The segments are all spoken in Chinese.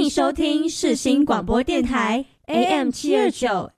迎收听世新广播电台 AM729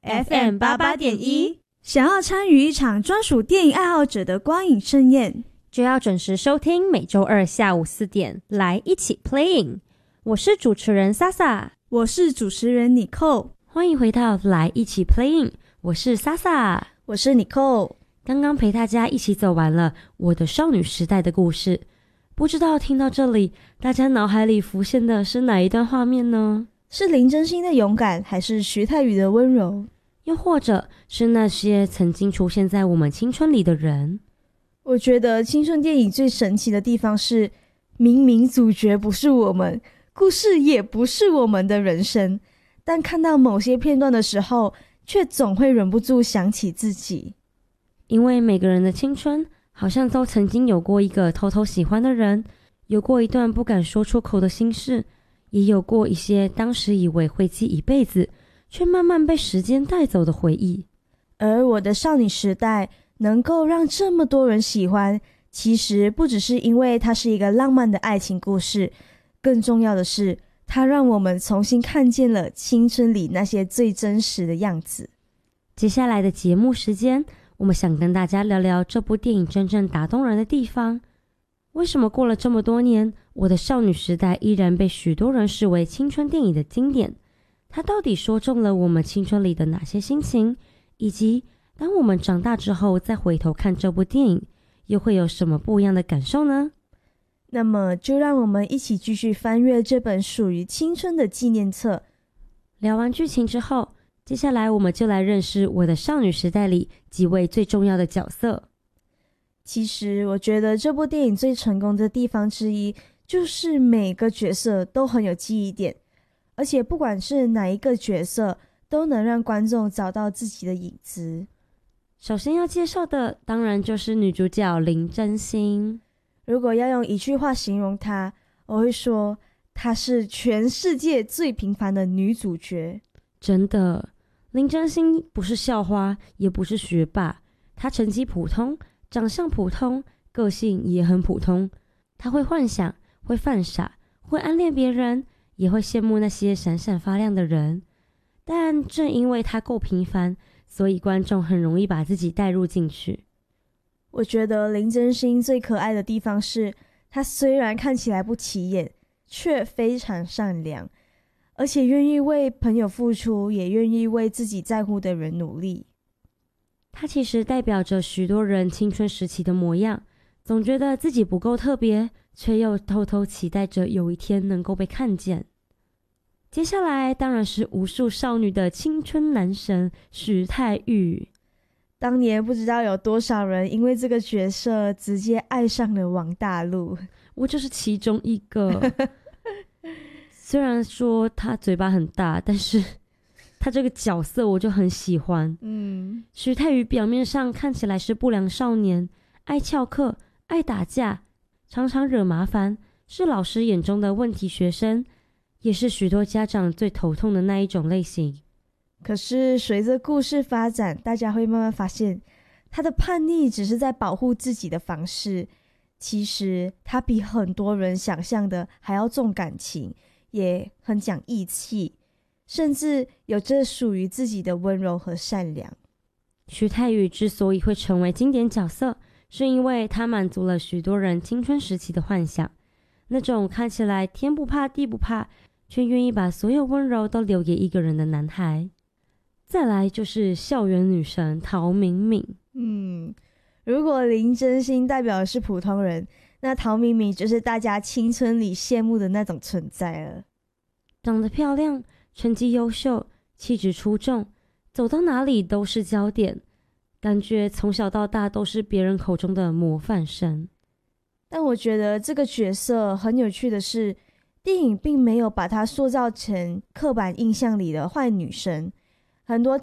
FM88.1。 想要参与一场专属电影爱好者的光影盛宴， 就要准时收听每周二下午4点来一起 playing。 我是主持人 Sasa， 我是主持人 Nicole。 欢迎回到来一起 playing， 我是 Sasa， 我是 Nicole。 刚刚陪大家一起走完了我的少女时代的故事，不知道听到这里大家脑海里浮现的是哪一段画面呢？ 是林真心的勇敢，还是徐太宇的温柔， 又或者是那些曾经出现在我们青春里的人？ 我觉得青春电影最神奇的地方是，明明主角不是我们，故事也不是我们的人生，但看到某些片段的时候，却总会忍不住想起自己。 因为每个人的青春好像都曾经有过一个偷偷喜欢的人，有过一段不敢说出口的心事，也有过一些当时以为会记一辈子，却慢慢被时间带走的回忆。 而我的少女时代能够让这么多人喜欢，其实不只是因为它是一个浪漫的爱情故事，更重要的是它让我们重新看见了青春里那些最真实的样子。 接下来的节目时间，我们想跟大家聊聊这部电影真正打动人的地方。为什么过了这么多年，我的少女时代依然被许多人视为青春电影的经典？它到底说中了我们青春里的哪些心情？以及当我们长大之后再回头看这部电影，又会有什么不一样的感受呢？ 那么就让我们一起继续翻阅这本属于青春的纪念册。 聊完剧情之后，接下来我们就来认识我的少女时代里几位最重要的角色。 其实我觉得这部电影最成功的地方之一，就是每个角色都很有记忆点，而且不管是哪一个角色，都能让观众找到自己的影子。 首先要介绍的当然就是女主角林真心。 如果要用一句话形容她，我会说她是全世界最平凡的女主角。 真的，林真心不是校花，也不是学霸，她成绩普通，长相普通，个性也很普通。她会幻想，会犯傻，会暗恋别人，也会羡慕那些闪闪发亮的人。但正因为她够平凡，所以观众很容易把自己带入进去。 我觉得林真心最可爱的地方是，她虽然看起来不起眼，却非常善良，而且愿意为朋友付出，也愿意为自己在乎的人努力。 她其实代表着许多人青春时期的模样，总觉得自己不够特别，却又偷偷期待着有一天能够被看见。接下来当然是无数少女的青春男神徐太宇。 当年不知道有多少人因为这个角色直接爱上了王大陆， 我就是其中一个。虽然说他嘴巴很大，但是他这个角色我就很喜欢。徐太宇表面上看起来是不良少年，爱翘课，爱打架，常常惹麻烦，是老师眼中的问题学生，也是许多家长最头痛的那一种类型。 可是随着故事发展，大家会慢慢发现，他的叛逆只是在保护自己的方式，其实他比很多人想象的还要重感情，也很讲义气，甚至有着属于自己的温柔和善良。 徐太宇之所以会成为经典角色，是因为他满足了许多人青春时期的幻想，那种看起来天不怕地不怕，却愿意把所有温柔都留给一个人的男孩。再来就是校园女神陶明敏。 如果林真心代表的是普通人，那陶明敏就是大家青春里羡慕的那种存在了。 长得漂亮，成绩优秀，气质出众，走到哪里都是焦点，感觉从小到大都是别人口中的模范生。 但我觉得这个角色很有趣的是，电影并没有把她塑造成刻板印象里的坏女生，很多